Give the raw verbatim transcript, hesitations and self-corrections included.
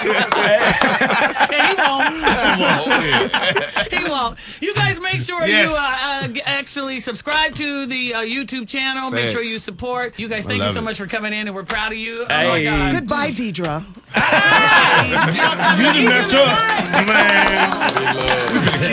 he won't. He won't. You guys make sure Yes. you uh, uh, g- actually subscribe to the uh, YouTube channel. Make sure you support. You guys, thank you love so it. much for coming in, and we're proud of you. Hey. Oh my God. Goodbye, Deidre. Hey, y'all coming You in. done messed up, man.